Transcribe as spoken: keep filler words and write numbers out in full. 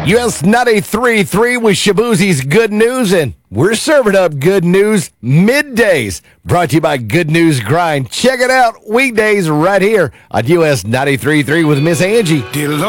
U S ninety-three point three with Shaboozie's Good News, and we're serving up good news middays. Brought to you by Good News Grind. Check it out weekdays right here on U S ninety-three point three with Miss Angie.